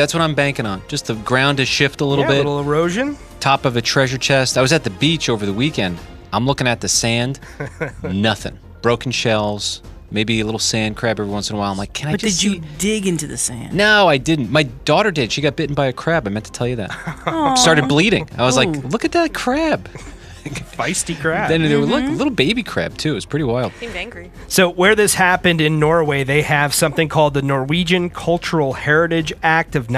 That's what I'm banking on. Just the ground to shift a little A bit. little erosion. Top of a treasure chest. I was at the beach over the weekend. I'm looking at the sand. Nothing. Broken shells. Maybe a little sand crab every once in a while. I'm like, can I just Did you dig into the sand? No, I didn't. My daughter did. She got bitten by a crab. I meant to tell you that. Started bleeding. I was like, look at that crab. Feisty crab. Then there was a little baby crab, too. It was pretty wild. Seemed angry. So where this happened in Norway, they have something called the Norwegian Cultural Heritage Act of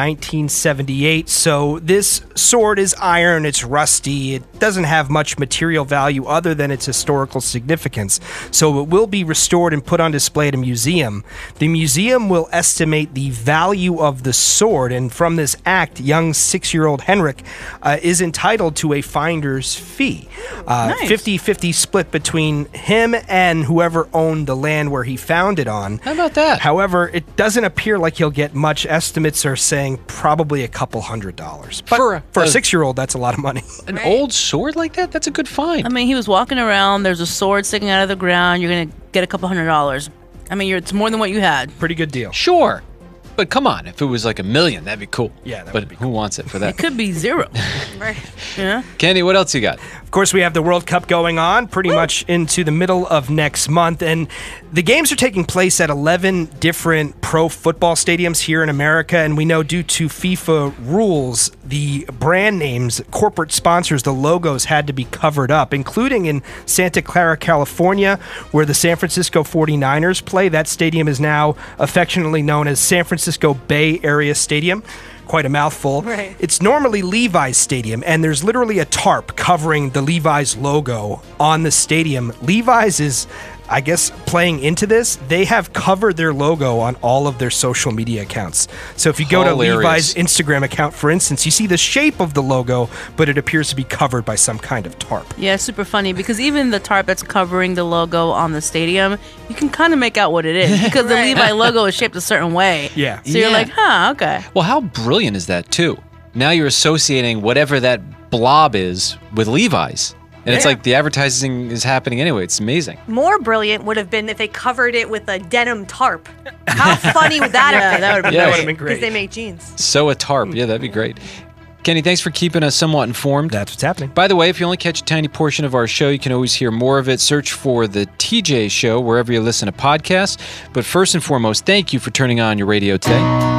1978. So this sword is iron, it's rusty, it doesn't have much material value other than its historical significance. So it will be restored and put on display at a museum. The museum will estimate the value of the sword, and from this act, young 6-year-old Henrik is entitled to a finder's fee. Nice. 50-50 split between him and whoever owned the land where he found it on. How about that? However, it doesn't appear like he'll get much. Estimates are saying probably a couple $100. But For for a- a 6-year-old, that's a lot of money. An old sword like that? That's a good find. I mean, he was walking around. There's a sword sticking out of the ground. You're going to get a couple $100. I mean, it's more than what you had. Pretty good deal. Sure. But come on, if it was like $1 million, that'd be cool. Yeah, that but would be who wants it for that? It could be zero. Right. Yeah. Kenny, what else you got? Of course, we have the World Cup going on pretty much into the middle of next month. And the games are taking place at 11 different pro football stadiums here in America. And we know due to FIFA rules, the brand names, corporate sponsors, the logos had to be covered up, including in Santa Clara, California, where the San Francisco 49ers play. That stadium is now affectionately known as San Francisco Bay Area Stadium. Quite a mouthful. Right. It's normally Levi's Stadium, and there's literally a tarp covering the Levi's logo on the stadium. Levi's is, I guess, playing into this. They have covered their logo on all of their social media accounts. So if you go to Hilarious. Levi's Instagram account, for instance, you see the shape of the logo, but it appears to be covered by some kind of tarp. Yeah, super funny because even the tarp that's covering the logo on the stadium, you can kind of make out what it is because the Levi logo is shaped a certain way. Yeah. So you're Yeah. like, huh, okay. Well, how brilliant is that, too? Now you're associating whatever that blob is with Levi's. And it's Yeah. like the advertising is happening anyway. It's amazing. More brilliant would have been if they covered it with a denim tarp. How funny would that Yeah, have been? that would've been Yeah. That would have been Because great. they make jeans. So a tarp. Yeah, that'd be great. Kenny, thanks for keeping us somewhat informed. That's what's happening. By the way, if you only catch a tiny portion of our show, you can always hear more of it. Search for The TJ Show wherever you listen to podcasts. But first and foremost, thank you for turning on your radio today.